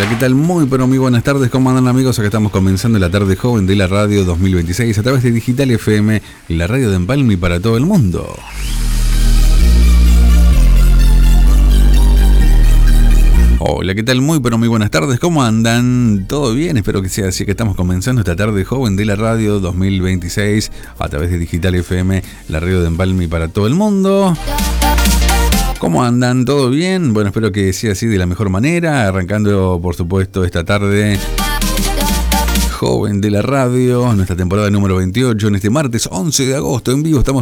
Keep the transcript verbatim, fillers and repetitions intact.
Hola, ¿qué tal? Muy, pero muy buenas tardes. ¿Cómo andan, amigos? Acá estamos comenzando la tarde joven de la radio dos mil veintiséis a través de Digital F M, la radio de Empalme para todo el mundo. Hola, ¿qué tal? Muy, pero muy buenas tardes. ¿Cómo andan? ¿Todo bien? Espero que sea así, que estamos comenzando esta tarde joven de la radio dos mil veintiséis a través de Digital F M, la radio de Empalme para todo el mundo. ¿Cómo andan? ¿Todo bien? Bueno, espero que sea así de la mejor manera, arrancando, por supuesto, esta tarde joven de la radio, nuestra temporada número veintiocho, en este martes once de agosto, en vivo estamos